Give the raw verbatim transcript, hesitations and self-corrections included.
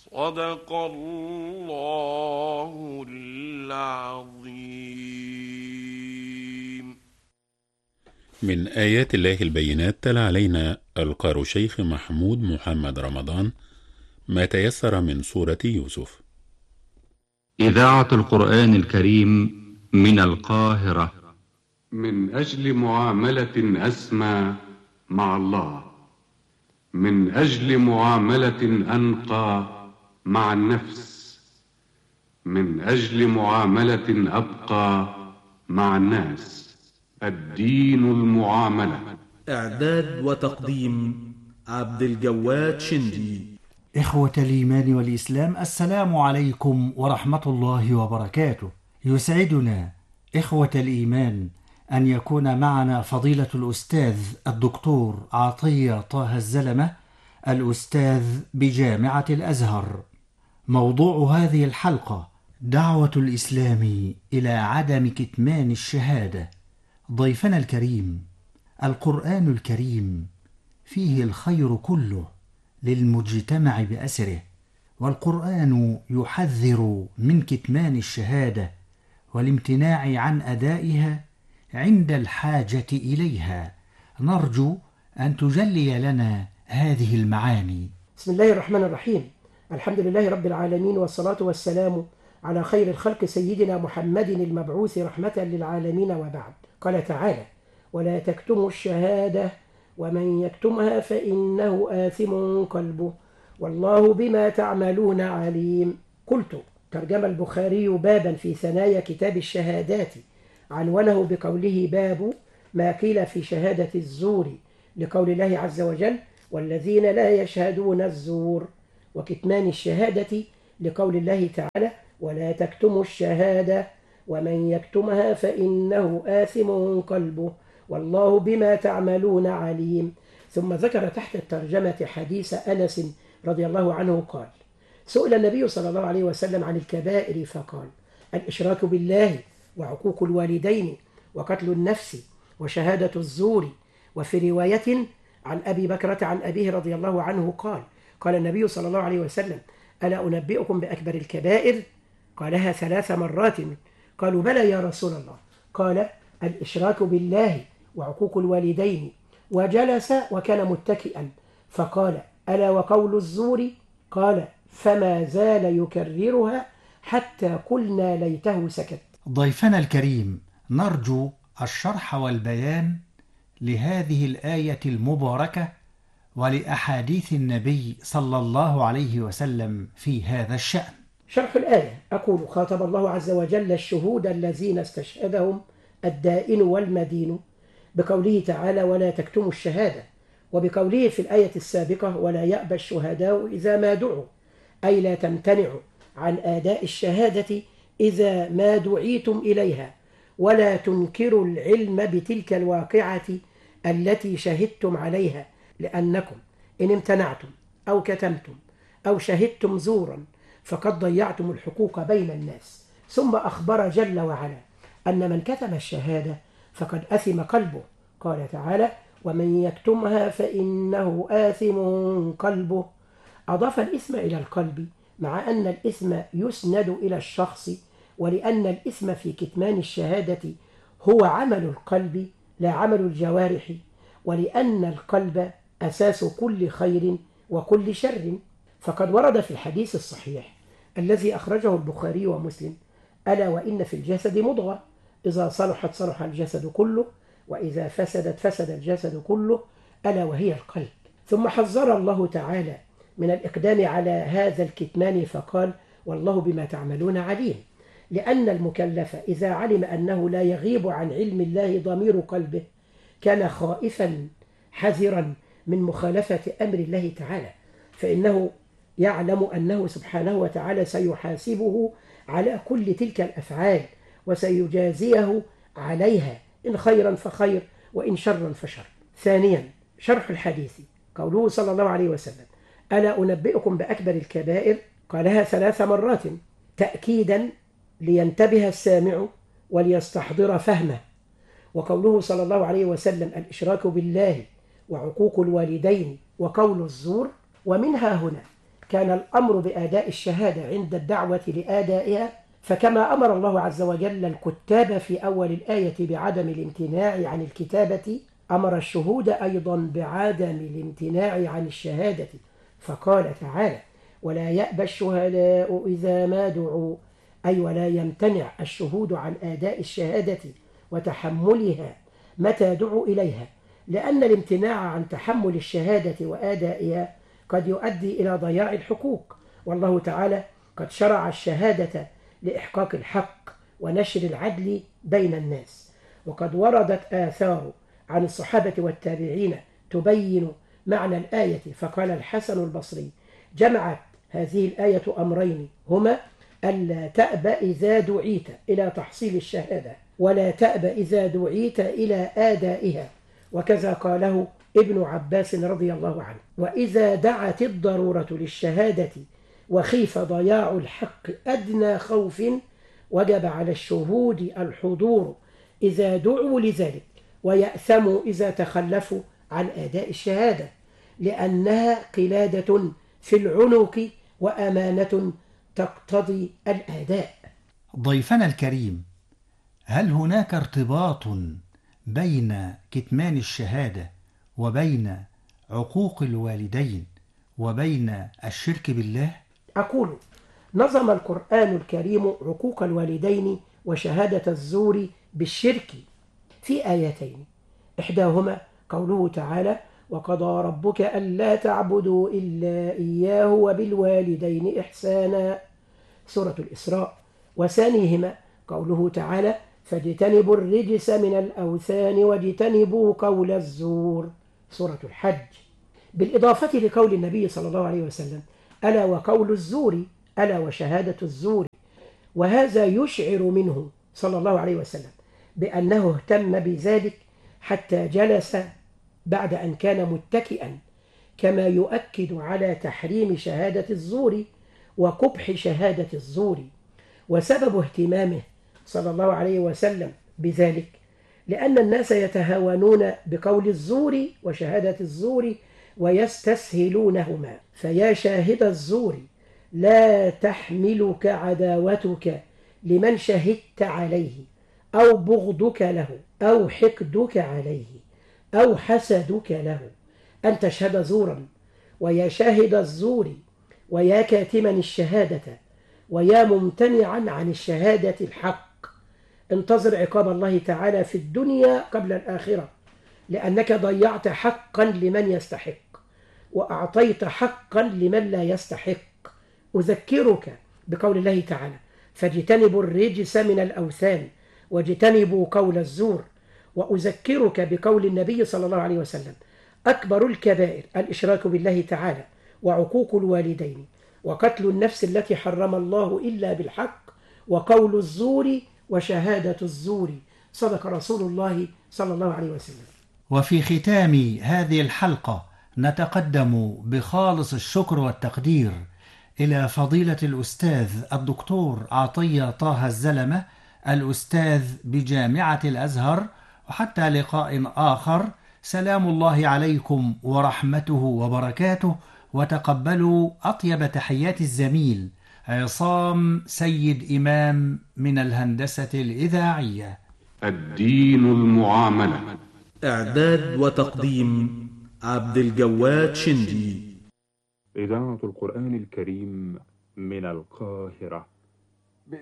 صدق الله العظيم. من آيات الله البينات تلا علينا القار الشيخ محمود محمد رمضان ما تيسر من سورة يوسف. إذاعة القرآن الكريم من القاهرة. من أجل معاملة أسمى مع الله، من أجل معاملة أنقى مع النفس، من أجل معاملة أبقى مع الناس. الدين المعاملة. إعداد وتقديم عبد الجواد شندي. إخوة الإيمان والإسلام، السلام عليكم ورحمة الله وبركاته. يسعدنا إخوة الإيمان أن يكون معنا فضيلة الأستاذ الدكتور عطية طه الزلمة، الأستاذ بجامعة الأزهر. موضوع هذه الحلقة دعوة الإسلام إلى عدم كتمان الشهادة. ضيفنا الكريم، القرآن الكريم فيه الخير كله للمجتمع بأسره، والقرآن يحذر من كتمان الشهادة والامتناع عن أدائها عند الحاجة إليها. نرجو أن تجلي لنا هذه المعاني. بسم الله الرحمن الرحيم. الحمد لله رب العالمين، والصلاة والسلام على خير الخلق سيدنا محمد المبعوث رحمة للعالمين، وبعد. قال تعالى: ولا تكتموا الشهادة ومن يكتمها فإنه آثم قلبه والله بما تعملون عليم. قلت: ترجم البخاري بابا في ثنايا كتاب الشهادات، عنونه بقوله: باب ما قيل في شهادة الزور، لقول الله عز وجل: والذين لا يشهدون الزور، وكتمان الشهادة لقول الله تعالى: ولا تكتموا الشهادة ومن يكتمها فإنه آثم قلبه والله بما تعملون عليم. ثم ذكر تحت الترجمة حديث أنس رضي الله عنه قال: سئل النبي صلى الله عليه وسلم عن الكبائر فقال: الإشراك بالله، وعقوق الوالدين، وقتل النفس، وشهادة الزور. وفي رواية عن أبي بكرة عن أبيه رضي الله عنه قال: قال النبي صلى الله عليه وسلم: ألا أنبئكم بأكبر الكبائر؟ قالها ثلاث مرات. قالوا: بلى يا رسول الله. قال: الإشراك بالله وعقوق الوالدين. وجلس وكان متكئا فقال: ألا وقول الزور؟ قال: فما زال يكررها حتى قلنا ليته سكت. ضيفنا الكريم، نرجو الشرح والبيان لهذه الآية المباركة ولأحاديث النبي صلى الله عليه وسلم في هذا الشأن. شرح الآية: أقول: خاطب الله عز وجل الشهود الذين استشهدهم الدائن والمدين بقوله تعالى: ولا تكتموا الشهادة، وبقوله في الآية السابقة: ولا يأبى الشهداء إذا ما دعوا، أي لا تمتنعوا عن آداء الشهادة إذا ما دعيتم إليها، ولا تنكروا العلم بتلك الواقعة التي شهدتم عليها، لأنكم إن امتنعتم أو كتمتم أو شهدتم زورا فقد ضيعتم الحقوق بين الناس. ثم أخبر جل وعلا أن من كتم الشهادة فقد أثم قلبه. قال تعالى: ومن يكتمها فإنه آثم قلبه. أضاف الإثم إلى القلب، مع أن الإثم يسند إلى الشخص، ولأن الإثم في كتمان الشهادة هو عمل القلب لا عمل الجوارح، ولأن القلب أساس كل خير وكل شر. فقد ورد في الحديث الصحيح الذي أخرجه البخاري ومسلم: ألا وإن في الجسد مضغة، إذا صلحت صلح الجسد كله، وإذا فسدت فسد الجسد كله، ألا وهي القلب. ثم حذر الله تعالى من الإقدام على هذا الكتمان فقال: والله بما تعملون عليم، لأن المكلف إذا علم أنه لا يغيب عن علم الله ضمير قلبه كان خائفا حذرا من مخالفة أمر الله تعالى، فإنه يعلم أنه سبحانه وتعالى سيحاسبه على كل تلك الأفعال وسيجازيه عليها، إن خيرا فخير وإن شرا فشر. ثانيا، شرح الحديث: قوله صلى الله عليه وسلم: ألا أنبئكم بأكبر الكبائر؟ قالها ثلاث مرات تأكيدا لينتبه السامع وليستحضر فهمه. وقوله صلى الله عليه وسلم: الإشراك بالله وعقوق الوالدين وقول الزور. ومنها هنا كان الأمر بأداء الشهادة عند الدعوة لآدائها، فكما أمر الله عز وجل الكتاب في أول الآية بعدم الامتناع عن الكتابة، أمر الشهود أيضا بعدم الامتناع عن الشهادة، فقال تعالى: ولا يأبى الشهداء إذا ما دعوا، أي ولا يمتنع الشهود عن أداء الشهادة وتحملها متى دعوا إليها، لأن الامتناع عن تحمل الشهادة وآدائها قد يؤدي إلى ضياع الحقوق، والله تعالى قد شرع الشهادة لإحقاق الحق ونشر العدل بين الناس. وقد وردت آثار عن الصحابة والتابعين تبين معنى الآية، فقال الحسن البصري: جمعت هذه الآية أمرين، هما ألا تأبى إذا دعيت إلى تحصيل الشهادة، ولا تأبى إذا دعيت إلى آدائها، وكذا قاله ابن عباس رضي الله عنه. وإذا دعت الضرورة للشهادة وخيف ضياع الحق أدنى خوف، وجب على الشهود الحضور إذا دعوا لذلك، ويأثموا إذا تخلفوا عن أداء الشهادة، لأنها قلادة في العنق وأمانة تقتضي الأداء. ضيفنا الكريم، هل هناك ارتباط بين كتمان الشهادة وبين عقوق الوالدين وبين الشرك بالله؟ أقول: نظم القرآن الكريم عقوق الوالدين وشهادة الزور بالشرك في آيتين، إحداهما قوله تعالى: وقضى ربك ألا تعبدوا إلا إياه وبالوالدين إحسانا، سورة الإسراء، وثانيهما قوله تعالى: فاجتنبوا الرجس من الأوثان واجتنبوا قول الزور، سورة الحج، بالإضافة لقول النبي صلى الله عليه وسلم: ألا وقول الزور، ألا وشهادة الزور. وهذا يشعر منه صلى الله عليه وسلم بأنه اهتم بذلك حتى جلس بعد أن كان متكئا، كما يؤكد على تحريم شهادة الزور وقبح شهادة الزور. وسبب اهتمامه صلى الله عليه وسلم بذلك لأن الناس يتهاونون بقول الزور وشهادة الزور ويستسهلونهما، فيا شاهد الزور لا تحملك عداوتك لمن شهدت عليه، أو بغضك له، أو حقدك عليه، أو حسدك له، أن تشهد زورا. ويا شاهد الزور، ويا كاتما الشهادة، ويا ممتنعا عن الشهادة الحق، انتظر عقاب الله تعالى في الدنيا قبل الآخرة، لأنك ضيعت حقا لمن يستحق وأعطيت حقا لمن لا يستحق. أذكرك بقول الله تعالى: فاجتنبوا الرجس من الأوثان واجتنبوا قول الزور. وأذكرك بقول النبي صلى الله عليه وسلم: أكبر الكبائر الإشراك بالله تعالى وعقوق الوالدين وقتل النفس التي حرم الله إلا بالحق وقول الزور وشهادة الزور، صدق رسول الله صلى الله عليه وسلم. وفي ختام هذه الحلقة نتقدم بخالص الشكر والتقدير إلى فضيلة الأستاذ الدكتور عطية طه الزلمة، الأستاذ بجامعة الأزهر. وحتى لقاء آخر، سلام الله عليكم ورحمته وبركاته، وتقبلوا أطيب تحيات الزميل عصام سيد إمام من الهندسة الإذاعية. الدين المعاملة. إعداد وتقديم عبد الجواد شندي. إذاعة القرآن الكريم من القاهرة.